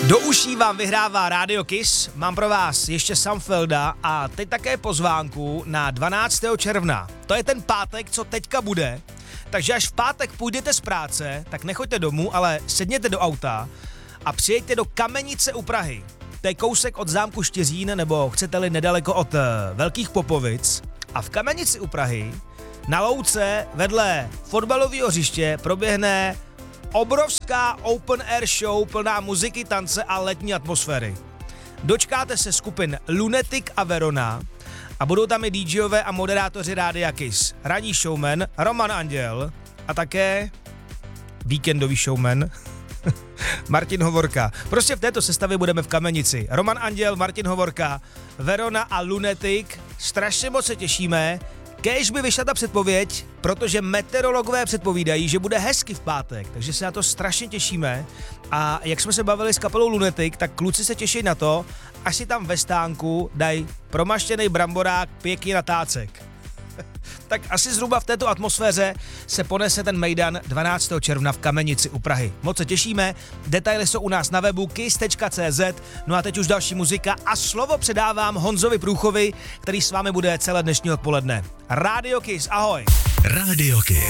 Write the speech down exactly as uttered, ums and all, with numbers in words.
Do uší vám vyhrává Radio Kiss, mám pro vás ještě Samfelda a teď také pozvánku na dvanáctého června. To je ten pátek, co teďka bude, takže až v pátek půjdete z práce, tak nechoďte domů, ale sedněte do auta a přijeďte do Kamenice u Prahy. To je kousek od zámku Štiřín, nebo chcete-li nedaleko od uh, Velkých Popovic. A v Kamenici u Prahy na louce vedle fotbalového hřiště proběhne obrovská open air show plná muziky, tance a letní atmosféry. Dočkáte se skupin Lunatic a Verona a budou tam i DJové a moderátoři Rádia Kiss. Ranní showman Roman Anděl a také víkendový showman Martin Hovorka. Prostě v této sestavě budeme v Kamenici. Roman Anděl, Martin Hovorka, Verona a Lunatic. Strašně moc se těšíme. Kéž by vyšla ta předpověď, protože meteorologové předpovídají, že bude hezky v pátek, takže se na to strašně těšíme. A jak jsme se bavili s kapelou Lunatic, tak kluci se těší na to, až si tam ve stánku dají promaštěný bramborák pěkně na tácek. Tak asi zhruba v této atmosféře se ponese ten mejdan dvanáctého června v Kamenici u Prahy. Moc se těšíme, detaily jsou u nás na webu kiss tečka cé zet, no a teď už další muzika a slovo předávám Honzovi Průchovi, který s vámi bude celé dnešní odpoledne. Radio Kiss, ahoj! Radio Kiss.